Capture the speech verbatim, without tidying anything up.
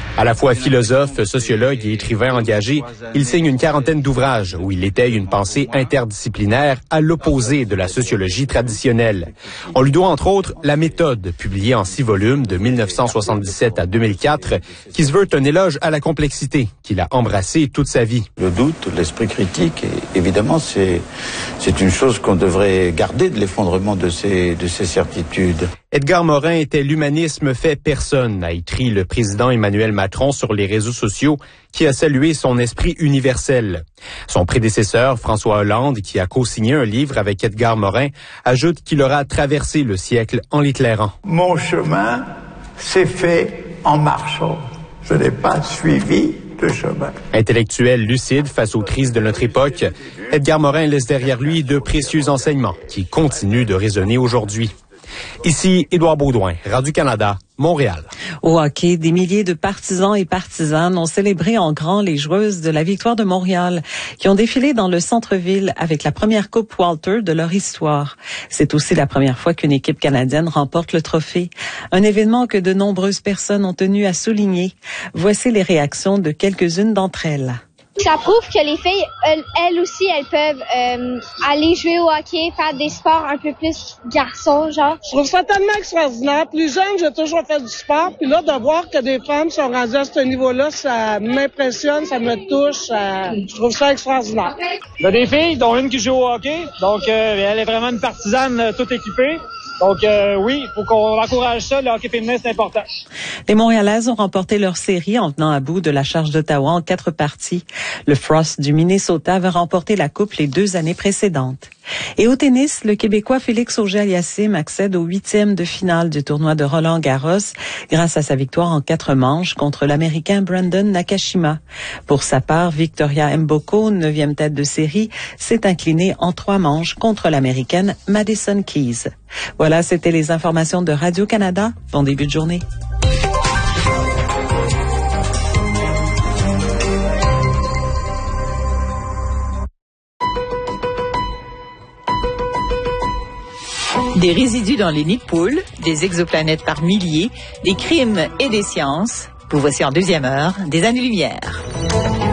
À la fois philosophe, sociologue et écrivain engagé, il signe une quarantaine d'ouvrages où il étaye une pensée interdisciplinaire à l'opposé de la sociologie traditionnelle. On lui doit entre autres La méthode, publiée en six volumes de mille neuf cent soixante-dix-sept à deux mille quatre, qui se veut un éloge à la complexité qu'il a embrassé toute sa vie. Le doute, l'esprit critique, évidemment, c'est c'est une chose qu'on devrait garder de l'effondrement de ces de ces certitudes. Edgar Morin était l'humanisme fait personne, a écrit le président Emmanuel Macron sur les réseaux sociaux, qui a salué son esprit universel. Son prédécesseur, François Hollande, qui a co-signé un livre avec Edgar Morin, ajoute qu'il aura traversé le siècle en l'éclairant. Mon chemin s'est fait en marchant. Je n'ai pas suivi de chemin. Intellectuel lucide face aux crises de notre époque, Edgar Morin laisse derrière lui de précieux enseignements qui continuent de résonner aujourd'hui. Ici, Édouard Baudouin, Radio-Canada, Montréal. Au hockey, des milliers de partisans et partisanes ont célébré en grand les joueuses de la victoire de Montréal, qui ont défilé dans le centre-ville avec la première Coupe Walter de leur histoire. C'est aussi la première fois qu'une équipe canadienne remporte le trophée, un événement que de nombreuses personnes ont tenu à souligner. Voici les réactions de quelques-unes d'entre elles. Ça prouve que les filles, elles, elles aussi, elles peuvent euh, aller jouer au hockey, faire des sports un peu plus garçons, genre. Je trouve ça tellement extraordinaire. Plus jeune, j'ai toujours fait du sport. Puis là, de voir que des femmes sont rendues à ce niveau-là, ça m'impressionne, ça me touche. Ça... Je trouve ça extraordinaire. Il y a des filles, dont une qui joue au hockey. Donc, euh, elle est vraiment une partisane euh, toute équipée. Donc euh, oui, il faut qu'on encourage ça. Le hockey féminin, c'est important. Les Montréalaises ont remporté leur série en venant à bout de la charge d'Ottawa en quatre parties. Le Frost du Minnesota avait remporté la Coupe les deux années précédentes. Et au tennis, le Québécois Félix Auger-Aliassime accède au huitième de finale du tournoi de Roland-Garros grâce à sa victoire en quatre manches contre l'Américain Brandon Nakashima. Pour sa part, Victoria Mboko, neuvième tête de série, s'est inclinée en trois manches contre l'Américaine Madison Keys. Voilà, c'était les informations de Radio-Canada. Bon début de journée. Des résidus dans les nids de poules, des exoplanètes par milliers, des crimes et des sciences. Vous voici en deuxième heure des années-lumière.